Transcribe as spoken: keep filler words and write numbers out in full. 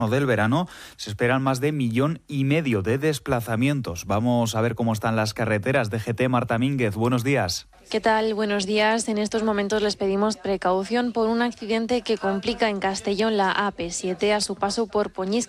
del verano se esperan más de millón y medio de desplazamientos. Vamos a ver cómo están las carreteras. D G T, Marta Mínguez, buenos días. ¿Qué tal? Buenos días. En estos momentos les pedimos precaución por un accidente que complica en Castellón la A P siete a su paso por Poñís.